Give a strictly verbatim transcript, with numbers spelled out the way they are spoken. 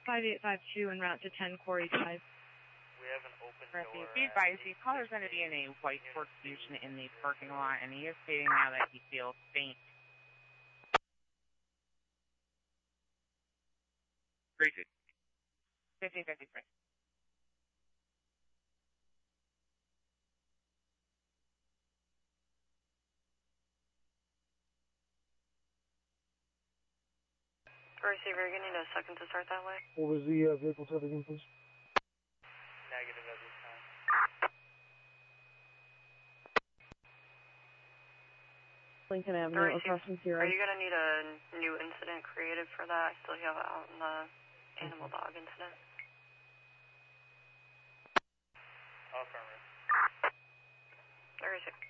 five eight five two en route to ten Quarry Drive. We have an open door. Be advised, the caller's going to be in a white Ford Fusion in the parking lot, and he is stating now that he feels faint. Crazy. fifteen fifty-three. Receiver, you're going to need a second to start that way. What was the uh, vehicle type again, please? Negative at this time. Lincoln Avenue, across from Sierra. Are you going to need a new incident created for that? I still have it out in the animal dog incident. Affirmative. There is it.